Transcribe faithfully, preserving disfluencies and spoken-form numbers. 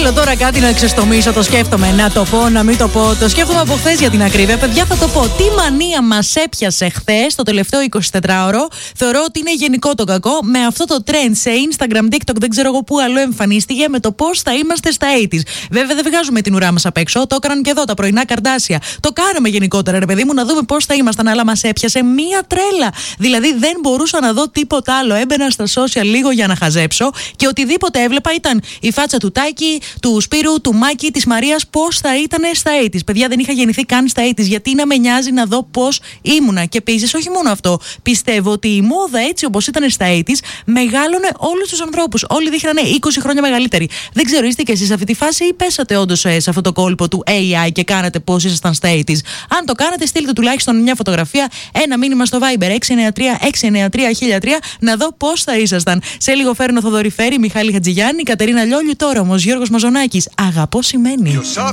θέλω τώρα κάτι να ξεστομίσω. Το σκέφτομαι. Να το πω, να μην το πω. Το σκέφτομαι από χθες για την ακρίβεια. Παιδιά, θα το πω. Τι μανία μας έπιασε χθες, το τελευταίο εικοσιτετράωρο. Θεωρώ ότι είναι γενικό το κακό. Με αυτό το trend σε Instagram, TikTok, δεν ξέρω εγώ πού αλλού εμφανίστηκε. Με το πώς θα είμαστε στα ογδόντα. Βέβαια, δεν βγάζουμε την ουρά μας απ' έξω. Το έκαναν και εδώ τα πρωινά καρδάσια. Το κάναμε γενικότερα, ρε παιδί μου, να δούμε πώς θα ήμασταν. Αλλά μας έπιασε μία τρέλα. Δηλαδή, δεν μπορούσα να δω τίποτα άλλο. Έμπαινα στα social λίγο για να χαζέψω και οτιδήποτε έβλεπα ήταν η φάτσα του Τάκη, του Σπύρου, του Μάκη, της Μαρίας, πώς θα ήταν στα ογδόντα. Παιδιά, δεν είχα γεννηθεί καν στα ογδόντα. Γιατί να με νοιάζει να δω πώς ήμουνα. Και επίσης, όχι μόνο αυτό. Πιστεύω ότι η μόδα έτσι όπως ήταν στα ογδόντα μεγάλωνε όλους τους ανθρώπους. Όλοι δείχνανε είκοσι χρόνια μεγαλύτεροι. Δεν ξέρω, είστε και εσείς σε αυτή τη φάση ή πέσατε όντως σε αυτό το κόλπο του έι άι και κάνατε πώς ήσασταν στα ογδόντα. Αν το κάνετε, στείλτε τουλάχιστον μια φωτογραφία, ένα μήνυμα στο Viber έξι εννιά τρία έξι εννιά τρία χίλια τρία να δω πώς θα ήσασταν. Σε λίγο φέρνω Θοδωρή Φέρη, Μιχάλη Χατζηγιάννη, Κατερίνα Λιόλιου. Τώρα όμως Γιώργος Μαζονάκης. Αγαπώ σημαίνει.